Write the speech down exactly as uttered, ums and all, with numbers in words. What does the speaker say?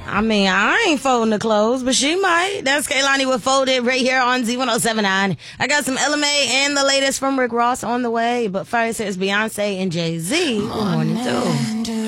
I mean, I ain't folding the clothes, but she might. That's Kehlani with Folded right here on Z ten seventy-nine. I got some L M A and the latest from Rick Ross on the way. But first, it's Beyonce and Jay-Z. Good morning, too.